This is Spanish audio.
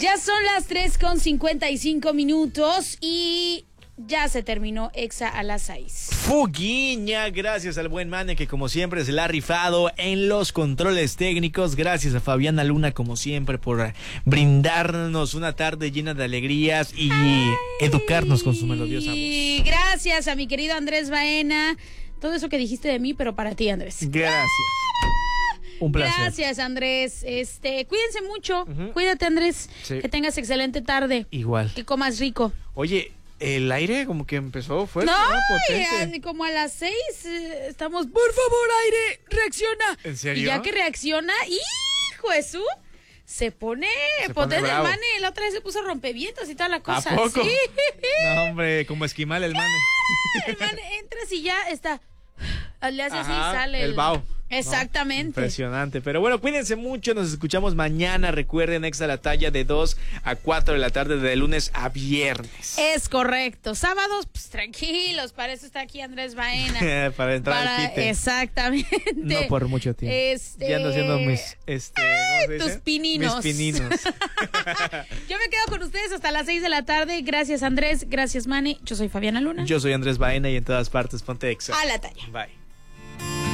Ya son las 3:55 y ya se terminó Exa a las 6. Fuguiña, gracias al buen Mane que como siempre se la ha rifado en los controles técnicos. Gracias a Fabiana Luna como siempre por brindarnos una tarde llena de alegrías y educarnos con su melodiosa voz. Y gracias a mi querido Andrés Baena. Todo eso que dijiste de mí, pero para ti, Andrés. Gracias. Un placer. Gracias, Andrés. Cuídense mucho. Cuídate, Andrés. Sí. Que tengas excelente tarde. Igual. Que comas rico. Oye, el aire como que empezó fuerte, No, potente. como a las 6 estamos, por favor, aire, reacciona. ¿En serio? Y ya que reacciona, hijo Jesús, se pone potente. El bravo. Mane la otra vez se puso rompevientos y toda la cosa. ¿A poco? Sí. No, hombre, como esquimal el Mane. El Mane entras y ya está. Le hace así, Ajá, sale el vaho. Exactamente. Impresionante. Pero bueno, cuídense mucho. Nos escuchamos mañana. Recuerden, Exa la talla de 2 a 4 de la tarde, de lunes a viernes. Es correcto. Sábados, pues tranquilos. Para eso está aquí Andrés Baena. Para entrar al quite. Exactamente. No por mucho tiempo. Ya ando haciendo mis ¿cómo se dice? Tus pininos. Mis pininos. Yo me quedo con ustedes hasta las 6 de la tarde. Gracias, Andrés. Gracias, Mane. Yo soy Fabiana Luna. Yo soy Andrés Baena y en todas partes ponte Exa. A la talla. Bye.